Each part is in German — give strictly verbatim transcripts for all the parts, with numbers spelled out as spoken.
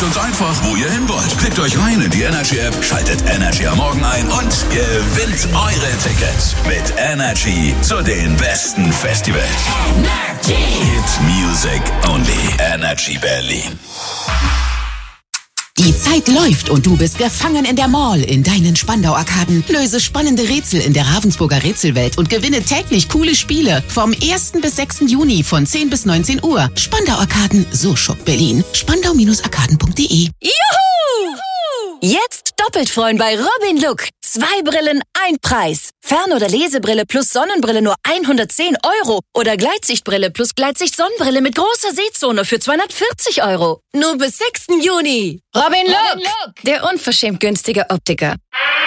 Sagt uns einfach, wo ihr hin wollt. Klickt euch rein in die Energy App, schaltet Energy am Morgen ein und gewinnt eure Tickets. Mit Energy zu den besten Festivals. Energy. Hit Music Only. Energy Berlin. Die Zeit läuft und du bist gefangen in der Mall, in deinen Spandau-Arkaden. Löse spannende Rätsel in der Ravensburger Rätselwelt und gewinne täglich coole Spiele. Vom ersten bis sechsten Juni von zehn bis neunzehn Uhr. Spandau-Arkaden, so shoppt Berlin. spandau arkaden punkt de. Juhu! Jetzt doppelt freuen bei Robin Look. Zwei Brillen, ein Preis. Fern- oder Lesebrille plus Sonnenbrille nur hundertzehn Euro. Oder Gleitsichtbrille plus Gleitsicht-Sonnenbrille mit großer Sehzone für zweihundertvierzig Euro. Nur bis sechsten Juni. Robin Look, Robin Look, der unverschämt günstige Optiker.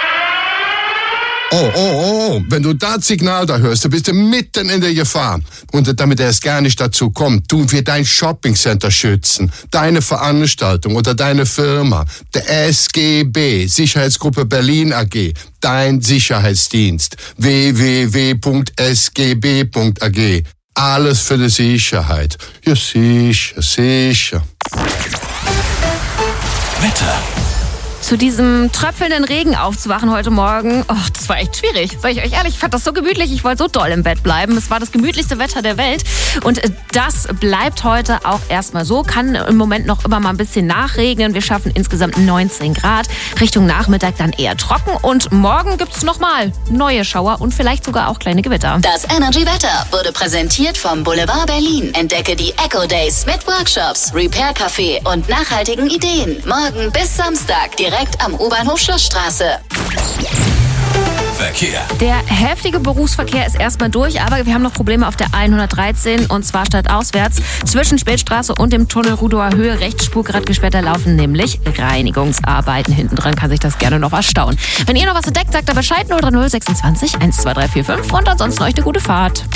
Oh, oh, oh, wenn du das Signal da hörst, du bist du mitten in der Gefahr. Und damit es gar nicht dazu kommt, tun wir dein Shoppingcenter schützen, deine Veranstaltung oder deine Firma. Der S G B, Sicherheitsgruppe Berlin A G, dein Sicherheitsdienst. w w w punkt s g b punkt a g. Alles für die Sicherheit. Ja, sicher, sicher. Wetter. Zu diesem tröpfelnden Regen aufzuwachen heute Morgen, oh, das war echt schwierig. Sag ich euch ehrlich, ich fand das so gemütlich, ich wollte so doll im Bett bleiben. Es war das gemütlichste Wetter der Welt und das bleibt heute auch erstmal so. Kann im Moment noch immer mal ein bisschen nachregnen. Wir schaffen insgesamt neunzehn Grad. Richtung Nachmittag dann eher trocken und morgen gibt's nochmal neue Schauer und vielleicht sogar auch kleine Gewitter. Das Energy Wetter wurde präsentiert vom Boulevard Berlin. Entdecke die Eco Days mit Workshops, Repair Café und nachhaltigen Ideen. Morgen bis Samstag direkt am U-Bahnhof Schlossstraße. Verkehr. Der heftige Berufsverkehr ist erstmal durch, aber wir haben noch Probleme auf der hundertdreizehn und zwar stadtauswärts. Zwischen Spätstraße und dem Tunnel Rudower Höhe Rechtsspurgrad gesperrt, da laufen nämlich Reinigungsarbeiten. Hinten dran kann sich das gerne noch erstauen. Wenn ihr noch was entdeckt, sagt da Bescheid null drei null sechsundzwanzig eins zwei drei vier fünf und ansonsten euch eine gute Fahrt.